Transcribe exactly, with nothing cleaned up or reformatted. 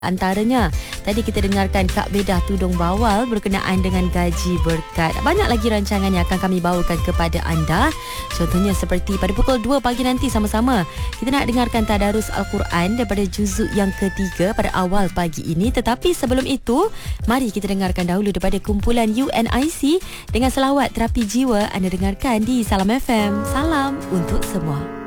Antaranya, tadi kita dengarkan Kak Bedah Tudung Bawal berkenaan dengan gaji berkat. Banyak lagi rancangan yang akan kami bawakan kepada anda. Contohnya seperti pada pukul dua pagi nanti sama-sama kita nak dengarkan Tadarus Al-Quran daripada juzuk yang ketiga pada awal pagi ini. Tetapi sebelum itu, mari kita dengarkan dahulu daripada kumpulan U N I C dengan selawat terapi jiwa. Anda dengarkan di Salam F M. Salam untuk semua.